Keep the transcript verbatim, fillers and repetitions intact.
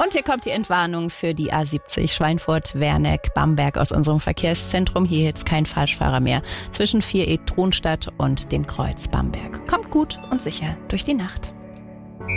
Und hier kommt die Entwarnung für die A siebzig Schweinfurt-Werneck-Bamberg aus unserem Verkehrszentrum. Hier jetzt kein Falschfahrer mehr zwischen vier E Tronstadt und dem Kreuz Bamberg. Kommt gut und sicher durch die Nacht.